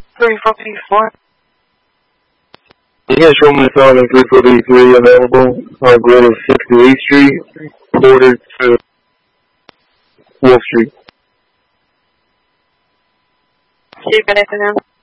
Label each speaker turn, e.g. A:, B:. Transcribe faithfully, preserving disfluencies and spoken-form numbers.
A: three four B four.
B: Yes, Roman Solomon three four B three available. Our grid is sixty-eighth Street, ported to Wolf Street.
A: Keep anything in.